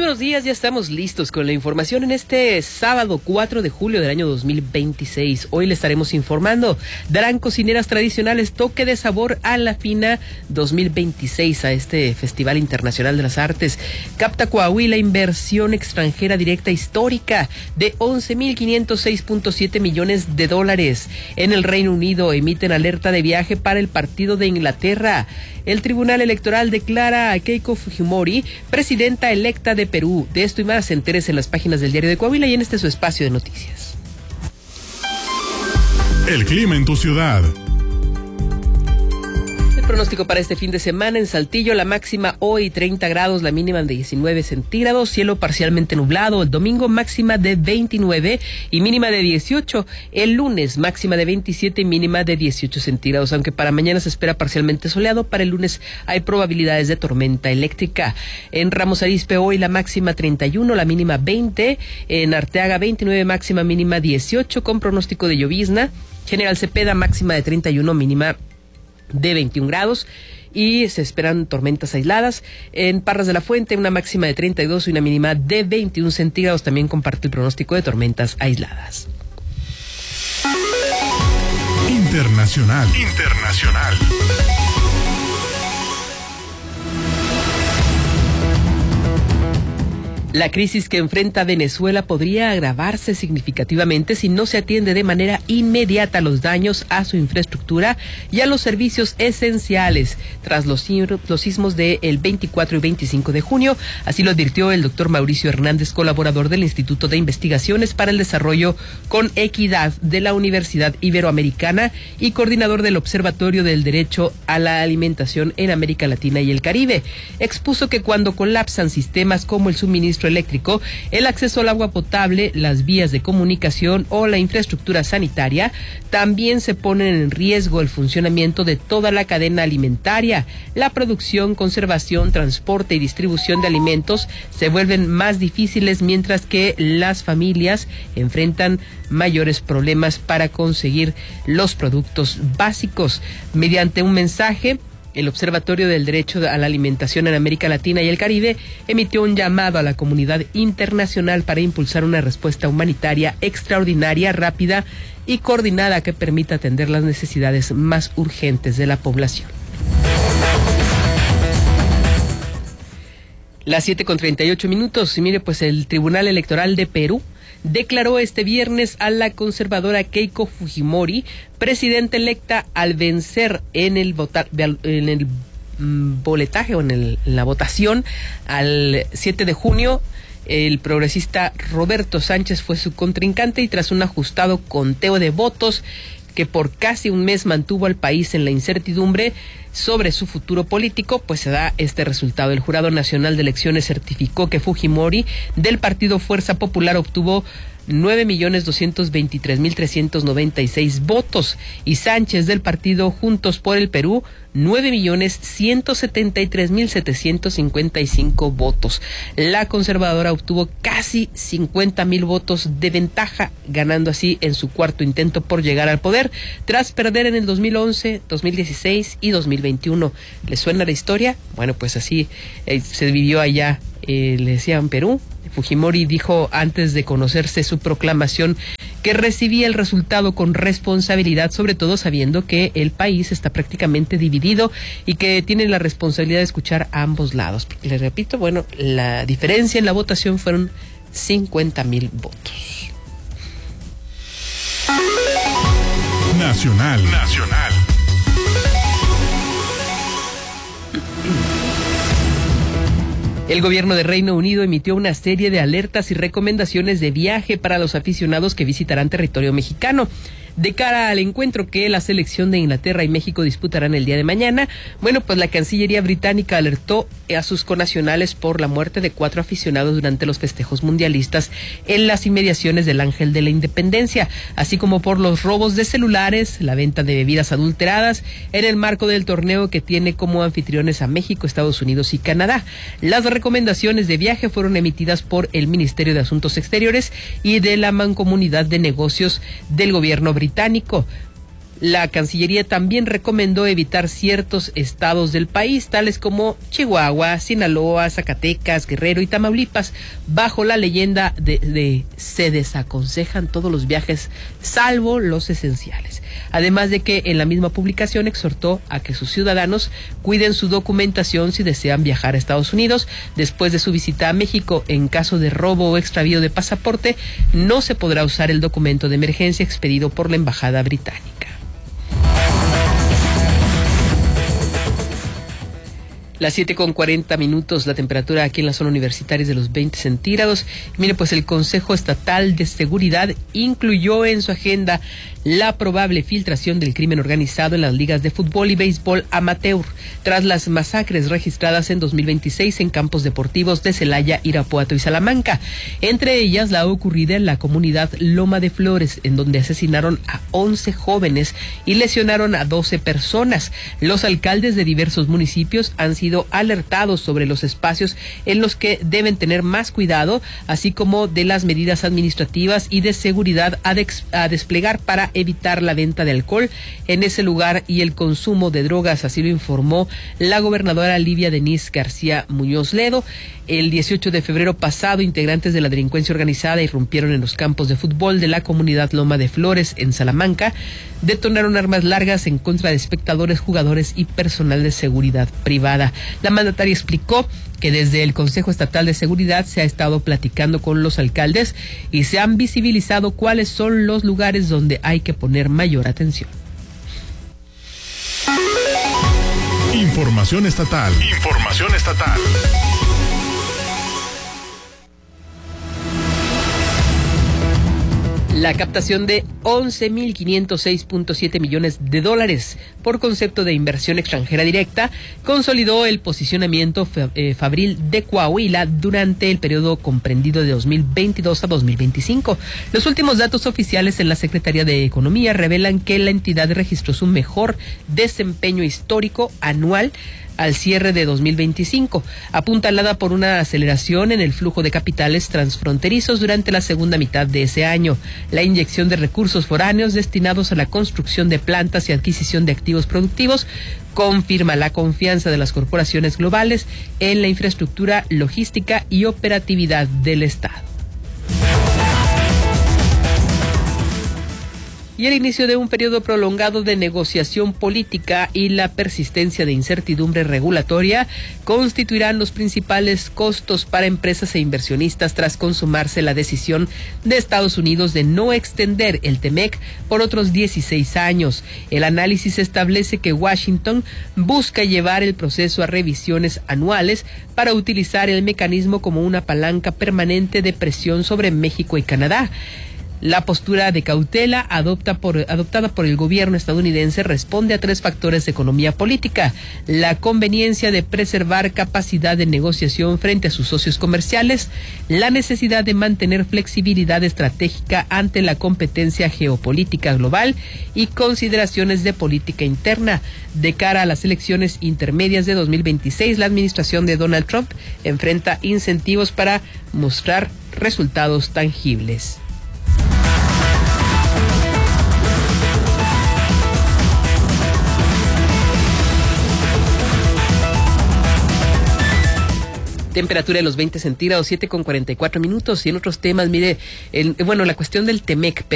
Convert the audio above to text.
buenos días, ya estamos listos con la información en este sábado 4 de julio del año 2026. Hoy le estaremos informando, darán cocineras tradicionales toque de sabor a la FINA 2026, a este Festival Internacional de las Artes. Capta Coahuila inversión extranjera directa histórica de 11.506.7 millones de dólares. En el Reino Unido emiten alerta de viaje para el partido de Inglaterra. El Tribunal Electoral declara a Keiko Fujimori presidenta electa de Perú. De esto y más, entérese en las páginas del Diario de Coahuila y en su espacio de noticias. El clima en tu ciudad. Pronóstico para este fin de semana: en Saltillo la máxima hoy 30 grados, la mínima de 19 centígrados, cielo parcialmente nublado. El domingo máxima de 29 y mínima de 18. El lunes máxima de 27 y mínima de 18 centígrados, aunque para mañana se espera parcialmente soleado. Para el lunes hay probabilidades de tormenta eléctrica. En Ramos Arizpe hoy la máxima 31, la mínima 20. En Arteaga 29, máxima mínima 18, con pronóstico de llovizna. General Cepeda máxima de 31, mínima de 21 grados y se esperan tormentas aisladas. En Parras de la Fuente una máxima de 32 y una mínima de 21 centígrados. También comparte el pronóstico de tormentas aisladas. Internacional. La crisis que enfrenta Venezuela podría agravarse significativamente si no se atiende de manera inmediata los daños a su infraestructura y a los servicios esenciales tras los sismos del 24 y 25 de junio. Así lo advirtió el doctor Mauricio Hernández, colaborador del Instituto de Investigaciones para el Desarrollo con Equidad de la Universidad Iberoamericana y coordinador del Observatorio del Derecho a la Alimentación en América Latina y el Caribe. Expuso que cuando colapsan sistemas como el suministro eléctrico, el acceso al agua potable, las vías de comunicación o la infraestructura sanitaria, también se ponen en riesgo el funcionamiento de toda la cadena alimentaria. La producción, conservación, transporte y distribución de alimentos se vuelven más difíciles, mientras que las familias enfrentan mayores problemas para conseguir los productos básicos. Mediante un mensaje, el Observatorio del Derecho a la Alimentación en América Latina y el Caribe emitió un llamado a la comunidad internacional para impulsar una respuesta humanitaria extraordinaria, rápida y coordinada que permita atender las necesidades más urgentes de la población. Las 7:38. Y mire, pues el Tribunal Electoral de Perú declaró este viernes a la conservadora Keiko Fujimori presidenta electa al vencer en el boletaje o en la votación al 7 de junio. El progresista Roberto Sánchez fue su contrincante y tras un ajustado conteo de votos que por casi un mes mantuvo al país en la incertidumbre sobre su futuro político, pues se da este resultado. El Jurado Nacional de Elecciones certificó que Fujimori del Partido Fuerza Popular obtuvo 9.223.396 votos y Sánchez del partido Juntos por el Perú 9.173.755 votos. La conservadora obtuvo casi 50,000 votos de ventaja, ganando así en su cuarto intento por llegar al poder, tras perder en el 2011, 2016 y 2021. ¿Les suena la historia? Bueno, pues así se vivió allá, le decían Perú. Fujimori dijo antes de conocerse su proclamación que recibía el resultado con responsabilidad, sobre todo sabiendo que el país está prácticamente dividido y que tiene la responsabilidad de escuchar a ambos lados. Le repito, bueno, la diferencia en la votación fueron 50,000 votos. Nacional. El gobierno de Reino Unido emitió una serie de alertas y recomendaciones de viaje para los aficionados que visitarán territorio mexicano. De cara al encuentro que la selección de Inglaterra y México disputarán el día de mañana, bueno, pues la Cancillería británica alertó a sus connacionales por la muerte de 4 aficionados durante los festejos mundialistas en las inmediaciones del Ángel de la Independencia, así como por los robos de celulares, la venta de bebidas adulteradas en el marco del torneo que tiene como anfitriones a México, Estados Unidos y Canadá. Las recomendaciones de viaje fueron emitidas por el Ministerio de Asuntos Exteriores y de la Mancomunidad de Negocios del gobierno británico. La Cancillería también recomendó evitar ciertos estados del país, tales como Chihuahua, Sinaloa, Zacatecas, Guerrero y Tamaulipas, bajo la leyenda de se desaconsejan todos los viajes, salvo los esenciales. Además de que en la misma publicación exhortó a que sus ciudadanos cuiden su documentación si desean viajar a Estados Unidos después de su visita a México. En caso de robo o extravío de pasaporte, no se podrá usar el documento de emergencia expedido por la Embajada Británica. Las 7:40, la temperatura aquí en la zona universitaria es de los 20 centígrados. Mire, pues el Consejo Estatal de Seguridad incluyó en su agenda la probable filtración del crimen organizado en las ligas de fútbol y béisbol amateur, tras las masacres registradas en 2026 en campos deportivos de Celaya, Irapuato y Salamanca. Entre ellas, la ocurrida en la comunidad Loma de Flores, en donde asesinaron a 11 jóvenes y lesionaron a 12 personas. Los alcaldes de diversos municipios han sido alertados sobre los espacios en los que deben tener más cuidado, así como de las medidas administrativas y de seguridad a desplegar para evitar la venta de alcohol en ese lugar y el consumo de drogas. Así lo informó la gobernadora Livia Denise García Muñoz Ledo. El 18 de febrero pasado, integrantes de la delincuencia organizada irrumpieron en los campos de fútbol de la comunidad Loma de Flores en Salamanca, detonaron armas largas en contra de espectadores, jugadores y personal de seguridad privada. La mandataria explicó que desde el Consejo Estatal de Seguridad se ha estado platicando con los alcaldes y se han visibilizado cuáles son los lugares donde hay que poner mayor atención. Información estatal. Información estatal. La captación de $11,506.7 millones por concepto de inversión extranjera directa consolidó el posicionamiento fabril de Coahuila durante el periodo comprendido de 2022 a 2025. Los últimos datos oficiales en la Secretaría de Economía revelan que la entidad registró su mejor desempeño histórico anual al cierre de 2025, apuntalada por una aceleración en el flujo de capitales transfronterizos durante la segunda mitad de ese año. La inyección de recursos foráneos destinados a la construcción de plantas y adquisición de activos productivos confirma la confianza de las corporaciones globales en la infraestructura logística y operatividad del Estado. Y el inicio de un periodo prolongado de negociación política y la persistencia de incertidumbre regulatoria constituirán los principales costos para empresas e inversionistas tras consumarse la decisión de Estados Unidos de no extender el TEMEC por otros 16 años. El análisis establece que Washington busca llevar el proceso a revisiones anuales para utilizar el mecanismo como una palanca permanente de presión sobre México y Canadá. La postura de cautela adoptada por el gobierno estadounidense responde a tres factores de economía política: la conveniencia de preservar capacidad de negociación frente a sus socios comerciales, la necesidad de mantener flexibilidad estratégica ante la competencia geopolítica global y consideraciones de política interna. De cara a las elecciones intermedias de 2026, la administración de Donald Trump enfrenta incentivos para mostrar resultados tangibles. Temperatura de los 20 centígrados, 7:44. Y en otros temas, mire, la cuestión del TEMEC.